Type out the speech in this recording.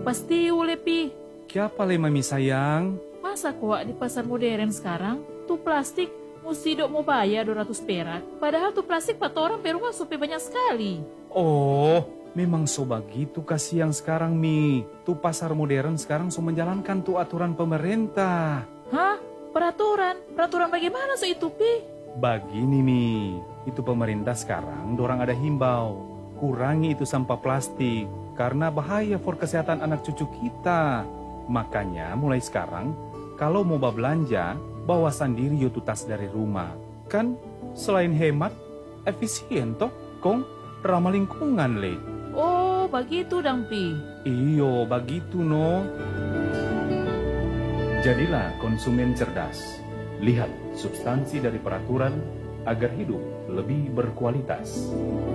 pasti ule pi. Kiapa le mami sayang? Masa kuak di pasar modern sekarang, tuh plastik mesti dok mau bayar 200 perak. Padahal tuh plastik 4 orang per rumah supaya banyak sekali. Oh, memang so begitu kasih yang sekarang Mi. Tuh pasar modern sekarang so menjalankan tuh aturan pemerintah. Hah? Peraturan? Peraturan bagaimana sih itu pi? Begini Mi, itu pemerintah sekarang dorang ada himbau. Kurangi itu sampah plastik karena bahaya for kesehatan anak cucu kita. Makanya mulai sekarang kalau mau belanja, bawa sendiri yo tuh tas dari rumah. Kan selain hemat, efisien toh, kong ramah lingkungan le. Oh, begitu dang pi. Iyo, begitu no. Jadilah konsumen cerdas. Lihat substansi dari peraturan agar hidup lebih berkualitas.